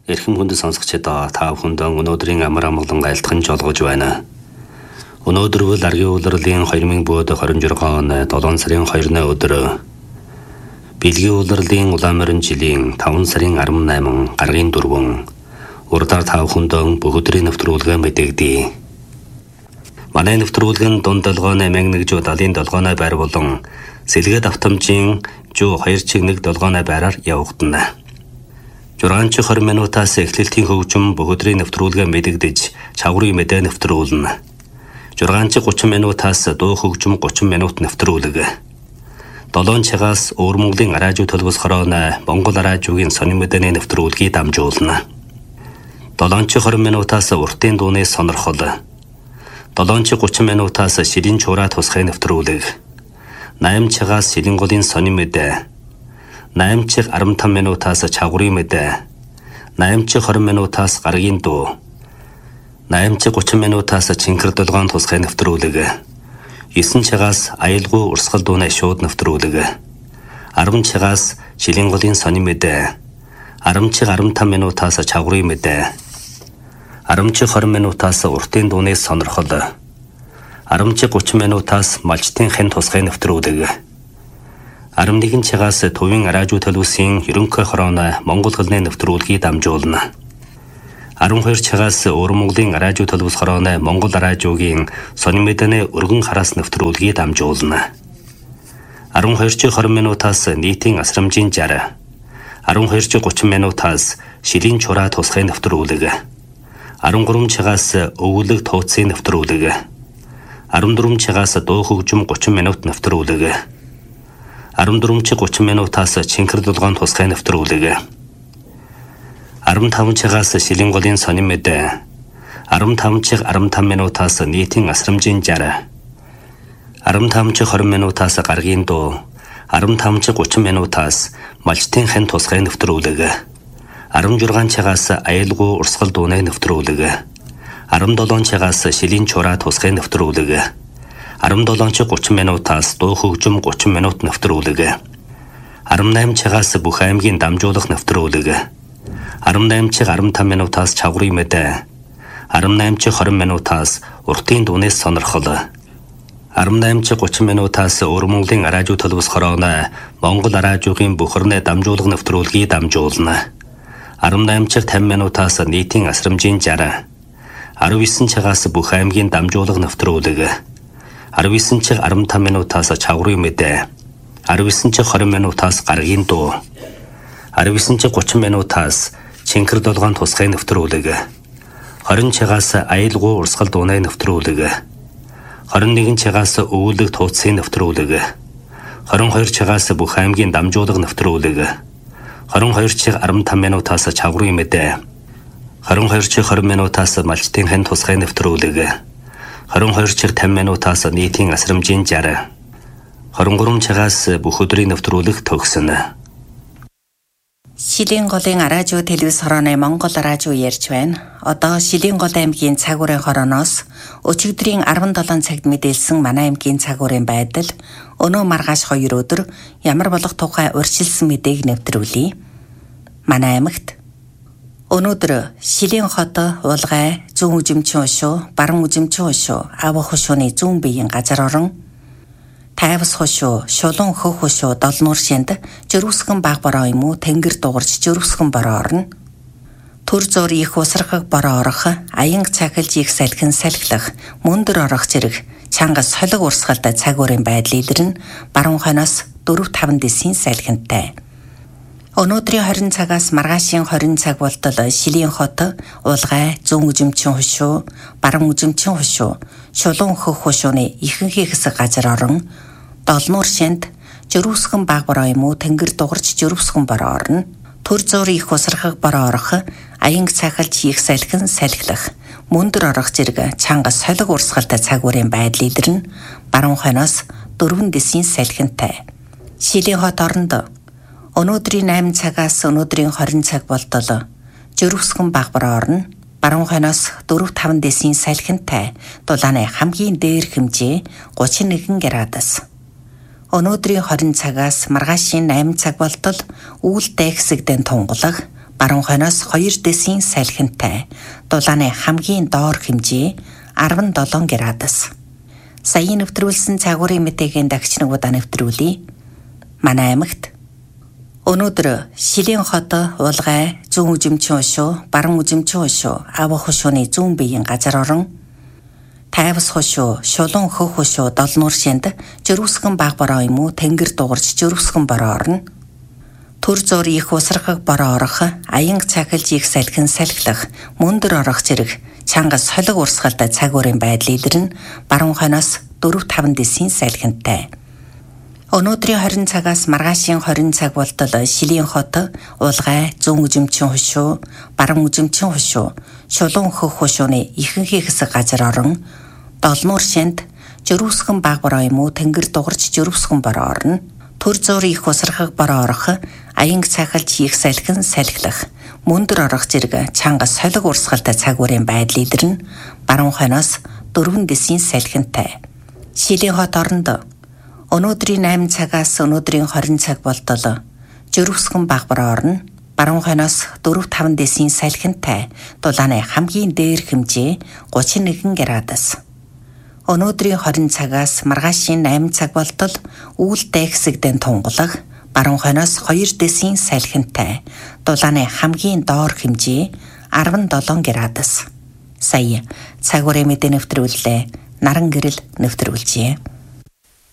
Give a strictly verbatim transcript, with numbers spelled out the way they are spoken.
Эрхэм хүнд сонсогчдоо та бүхэндээ өнөөдрийн амар амгалан айлтхан жолгож байна. Өнөөдөр бол аргийн улирлын two thousand twenty-six оны seven сарын second өдөр. Билгийн улирлын улаан жилийн five сарын eighteen гаргийн four урдаар та бүхэндээ бүх өдрийн нэвтрүүлгээ мэдэгдэе. Манай нэвтрүүлгэн дунд долгооны мянга далийн долгооны байр болон сэлгээд автомжийн жуу хоёр чиг нэг долгооны байраар явагдана. Жургаанч twenty минутаас эхлэлтийн хөгжим бүх өдрийн нэвтрүүлгээ мэдэгдэж чаврын мэдээ нэвтрүүлнэ. Жургаанч thirty минутаас дуу хөгжим thirty минут нэвтрүүлэг. seven цагаас Өвөр Монголын радио төлбөс хорооны Монгол радиогийн сонин мэдээний нэвтрүүлгийг дамжуулна. seven twenty минутаас уртын дууны сонирхол. seven thirty минутаас ширийн чураа тусгай нэвтрүүлэг. eight цагаас ширийн голын сонин мэдээ. eight fifteen минутаас чаврын мэдээ. eight twenty минутаас гаргийн дуу. eight thirty минутаас чинкэр долгоон тусгай нэвтрүүлэг. nine цагаас аюулгүй урсгал дууны шууд нэвтрүүлэг. ten цагаас ширийн голын сонин мэдээ. ten fifteen минутаас чаврын мэдээ. ten twenty минутаас уртын дууны сонирхол. ten thirty минутаас малчтын хэн тусгай нэвтрүүлэг. eleven цагаас төвийн радио төлөвсөн ерөнхий хорооны Монгол хэлний нэвтрүүлгийг дамжуулна. twelve цагаас Өвөр Монголын радио төлөвс хорооны Монгол радиогийн сонин мэдээний өргөн хараас нэвтрүүлгийг дамжуулна. twelve twenty минутаас нийтийн асрамжийн жар. twelve thirty минутаас ширийн чураа тусгай нэвтрүүлэг. thirteen цагаас өвөлөг тууцын нэвтрүүлэг. fourteen цагаас дуу хөгжим thirty минут нэвтрүүлэг. fourteen thirty минутаас чинкэр долгоон тусгай нэвтрүүлэг. fifteen цагаас шилэн голын сонин мэдээ. fifteen fifteen минутаас нийтийн асрамжийн жар. fifteen twenty минутаас гаргийн дуу. fifteen thirty минутаас малчтын хэн тусгай нэвтрүүлэг. sixteen цагаас аюулгүй урсгал дууны нэвтрүүлэг. seventeen цагаас шилийн чураа тусгай нэвтрүүлэг. seventeen thirty минутаас дуу хөгжим thirty минут нэвтрүүлэг. eighteen цагаас бүх аймгийн дамжуулах нэвтрүүлэг. eighteen fifteen минутаас чаврын мэдээ. eighteen twenty минутаас уртын дууны сонирхол. eighteen thirty минутаас Өвөр Монголын радио төлөвс хорооны Монгол радиогийн бүхэрний дамжуулах нэвтрүүлгийг дамжуулна. eighteen fifty минутаас нийтийн асрамжийн жар. nineteen цагаас бүх аймгийн дамжуулах нэвтрүүлэг. nineteen fifteen минутаас чаврын мэдээ. nineteen twenty минутаас гаргийн дуу. nineteen thirty минутаас чинкэр долгоон тусгай нэвтрүүлэг. twenty цагаас аюулгүй урсгал дууны нэвтрүүлэг. twenty-one цагаас өвөлөг тууцын нэвтрүүлэг. twenty-two цагаас бүх аймгийн дамжуулах нэвтрүүлэг. twenty-two fifteen минутаас чаврын мэдээ. twenty-two twenty минутаас малчтын хэн тусгай нэвтрүүлэг. twenty-two ten минутаас нийтийн асрамжийн жар. twenty-three цагаас бүх өдрийн нэвтрүүлэг төгснө. Шилийн голын радио телевиз хорооны Монгол радио ярьж байна. Одоо Шилийн гол аймгийн цагуурын хорооноос өчигдрийн seventeen цагт мэдээлсэн манай аймгийн цагуурын байдал өнөө маргааш two өдөр ямар болох тухай урьдчилсан мэдээг нэвтрүүлье. Манай аймагт өнөөдөр Шилийн хот Улгай, Зүүн Үзэмчин хошуу, Баруун Үзэмчин хошуу, Авах хошууны зүүн биеийн газар орон Тайвас хошуу, Шулуун хөх хошуу, Долнуур шинд жөрөвсгөн баг бороо юм уу тэнгэр дугарч жөрөвсгөн бороо орно. Төр зур их усрахаг бороо орох, аянг цахилж их салхин салхилах, мөндөр орох зэрэг чангас солиг урсгалтай цагуурын байдал илэрнэ. Баруун хойноос four five дэсийн салхинтай. Өнөөдрийн twenty цагаас маргаашийн twenty цаг болтол Шилийн хот, Улгай, Зүүн Үзэмчин хошуу, Баруун Үзэмчин хошуу, Шулуун хөх хошууны ихэнхий хэсэг газар орон Долнуур шинд жөрөвсгөн баг бороо юм уу тэнгэр дугарч жөрөвсгөн бороо орно. Төр зур их усрахаг бороо орох, аянг цахилж их салхин салхилах, мөндөр орох зэрэг чангас солиг урсгалтай цагуурын байдал илэрнэ. Баруун хойноос four дэсийн салхинтай. Шилийн хот оронд өнөөдрийн eight цагаас өнөөдрийн twenty цаг болтол жөрөвсгөн баг бороо орно. Баруун хойноос four five дэсийн салхинтай. Дулааны хамгийн дээр хэмжээ thirty-one градус. Өнөөдрийн twenty цагаас маргаашийн eight цаг болтол үүлдээ хэсэгдэн тунгалаг, баруун хойноос хоёр дэсийн салхинтай. Дулааны хамгийн доор хэмжээ арван долоон градус. Саяын нэвтрүүлсэн цагуурын мэдээгийн дагч нэг удаа нэвтрүүлье. Манай аймагт өнөөдөр Шилийн хот уулгай, зүүн үзэмчин хошуу, баруун үзэмчин хошуу, авах хошууны зүүн биеийн газар орон, тайвас хошуу, шулуун хөх хошуу, долнуур шинд жөрөвсгөн баг бороо юм уу тэнгэр дугарч жөрөвсгөн бороо орно. Төр зур их усрахаг бороо орох, аянг цахилж их салхин салхилах, мөндөр орох зэрэг чангас солиг урсгалтай цагуурын байдал илэрнэ. Баруун хойноос дөрөв таван дэсийн салхинтай. Өнөөдрийн хорин цагаас маргаашийн хорин цаг болтол Шилийн хот уулгай, зүүн үзэмчин хошуу, баруун үзэмчин хошуу, шулуун хөх хошууны ихэнх хэсэг газар орон, долнуур шинд жөрөвсгөн баг бороо юм уу тэнгэр дугарч жөрөвсгөн бороо орно. Төр зур их усрахаг бороо орох, аянг цахилж их салхин салхилах, мөндөр орох зэрэг чангас солиг урсгалтай цагуурын байдал илэрнэ. Баруун хойноос дөрвөн дэсийн салхинтай. Шилийн хот оронд өнөөдрийн найман цагаас өнөөдрийн хорин цаг болтол жөрөвсгөн баг бороо орно. Баруун хойноос дөрөв таван дэсийн салхинтай. Дулааны хамгийн дээр хэмжээ гучин нэгэн градус. Өнөөдрийн хорин цагаас маргаашийн найман цаг болтол үүлдээ хэсэгдэн тунгалаг. Баруун хойноос хоёр дэсийн салхинтай. Дулааны хамгийн доор хэмжээ арван долоон градус. Сая цагуурын мэдээ нэвтрүүллээ. Наран гэрэл нэвтрүүлжээ.